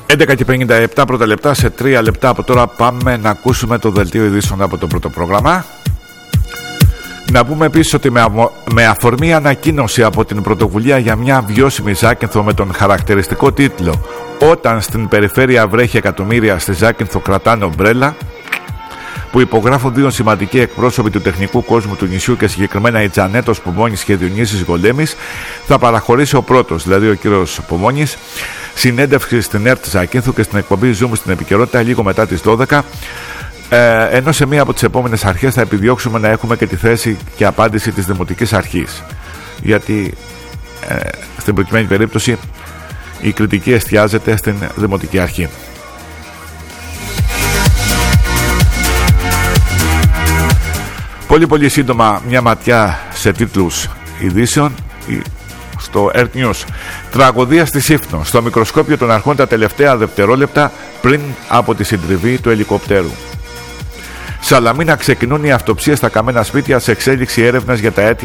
11:57 πρώτα λεπτά. Σε 3 λεπτά από τώρα πάμε να ακούσουμε το δελτίο ειδήσεων από το πρώτο πρόγραμμα. Να πούμε επίσης ότι με αφορμή ανακοίνωση από την Πρωτοβουλία για μια βιώσιμη Ζάκυνθο με τον χαρακτηριστικό τίτλο «Όταν στην περιφέρεια βρέχει εκατομμύρια, στη Ζάκυνθο κρατάνε ομπρέλα», που υπογράφουν δύο σημαντικοί εκπρόσωποι του τεχνικού κόσμου του νησιού και συγκεκριμένα η Τζανέτος Πομώνης και Διονύσης Γολέμης, θα παραχωρήσει ο πρώτος, δηλαδή ο κύριος Πομώνης, συνέντευξη στην ΕΡΤ Ζάκυνθου και στην εκπομπή Zoom στην επικαιρότητα λίγο μετά τις 12, ενώ σε μία από τις επόμενες αρχές θα επιδιώξουμε να έχουμε και τη θέση και απάντηση της Δημοτικής Αρχής, γιατί στην προκειμένη περίπτωση η κριτική εστιάζεται στην Δημοτική Αρχή. Πολύ σύντομα μια ματιά σε τίτλους ειδήσεων στο Earth News. Τραγωδία στη Σύφνο. Στο μικροσκόπιο των αρχών τα τελευταία δευτερόλεπτα πριν από τη συντριβή του ελικοπτέρου. Σαλαμίνα, ξεκινούν οι αυτοψίες στα καμένα σπίτια, σε εξέλιξη έρευνας για τα αίτια